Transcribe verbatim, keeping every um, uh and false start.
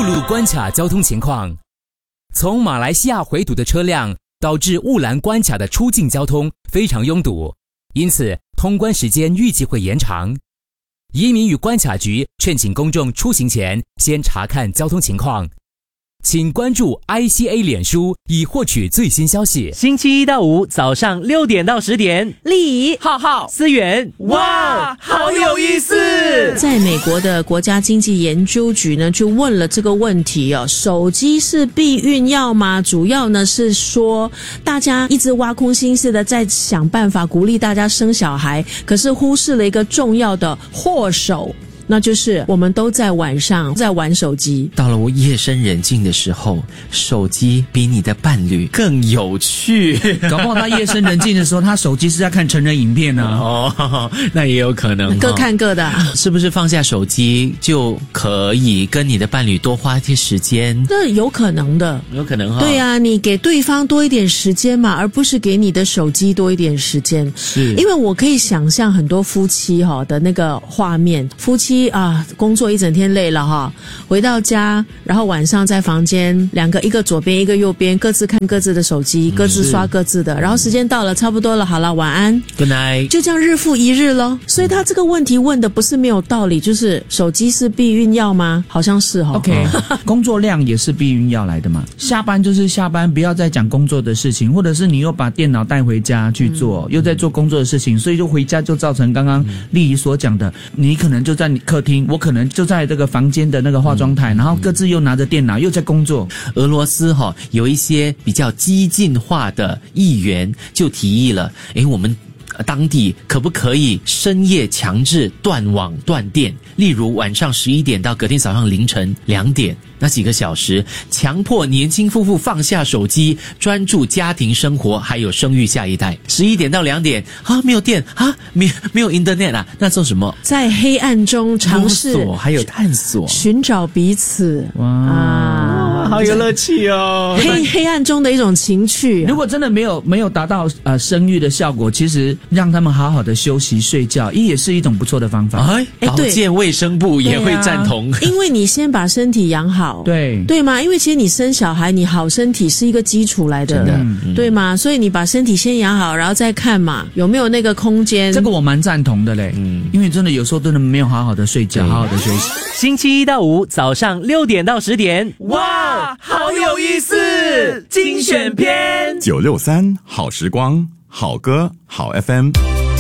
路关卡交通情况。从马来西亚回堵的车辆导致雾兰关卡的出境交通非常拥堵，因此通关时间预计会延长。移民与关卡局劝请公众出行前先查看交通情况。请关注 I C A 脸书以获取最新消息。 星期一到五早上六点到十点， 丽怡、 浩浩、思源，哇，好有意思！ 在美国的国家经济研究局呢，就问了这个问题哦：手机是避孕药吗？主要呢是说，大家一直挖空心思的在想办法鼓励大家生小孩，可是忽视了一个重要的祸首。那就是我们都在晚上在玩手机。 到了我夜深人静的时候，手机比你的伴侣更有趣。 搞不好他夜深人静的时候，他手机是在看成人影片呢、啊。 哦，那也有可能、哦。 各看各的、啊， 是不是放下手机就可以跟你的伴侣多花一些时间？ 这有可能的， 有可能哈、哦。 对啊，你给对方多一点时间嘛，而不是给你的手机多一点时间。 是， 因为我可以想象很多夫妻哈的那个画面，夫妻。啊，工作一整天累了哈，回到家，然后晚上在房间，两个一个左边一个右边，各自看各自的手机，各自刷各自的，然后时间到了，差不多了，好了，晚安 ，Good night， 就这样日复一日咯。所以他这个问题问的不是没有道理，就是手机是避孕药吗？好像是哈。 OK， 工作量也是避孕药来的嘛。下班就是下班，不要再讲工作的事情，或者是你又把电脑带回家去做，嗯、又在做工作的事情，所以就回家就造成刚刚丽怡所讲的，你可能就在你客厅，我可能就在这个房间的那个化妆台，嗯、然后各自又拿着电脑又在工作。 俄罗斯哈、哦、有一些比较激进化的议员就提议了，诶，我们当地可不可以深夜强制断网断电？例如晚上十一点到隔天早上凌晨两点，那几个小时，强迫年轻夫妇放下手机，专注家庭生活，还有生育下一代。十一点到两点啊，没有电啊，没没有 internet 啊，那做什么？ 在黑暗中尝试， 还有探索， 寻找彼此。 哇啊， 好有乐趣哦！ 黑黑暗中的一种情趣、 啊。如果真的没有没有达到呃生育的效果，其实让他们好好的休息睡觉，也是一种不错的方法。 哎，保健卫生部也会赞同， 因为你先把身体养好， 对对吗？因为其实你生小孩，你好身体是一个基础来的， 真的， 嗯、对吗？所以你把身体先养好，然后再看嘛，有没有那个空间？ 这个我蛮赞同的嘞，嗯，因为真的有时候真的没有好好的睡觉，好好的休息。 星期一到五早上六点到十点，哇，好有意思！精选篇九六三好时光，好歌好 F M。